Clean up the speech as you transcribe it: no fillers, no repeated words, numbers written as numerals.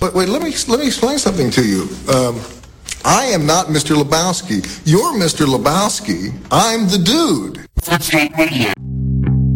But wait, let me explain something to you. I am not Mr. Lebowski. You're Mr. Lebowski. I'm the dude. Footskate Radio.